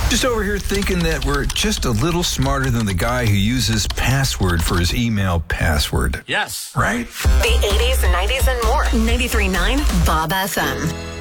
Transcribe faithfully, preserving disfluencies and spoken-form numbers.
Just over here thinking that we're just a little smarter than the guy who uses password for his email password. Yes. Right? The eighties, nineties, and more. ninety-three point nine Bob F M.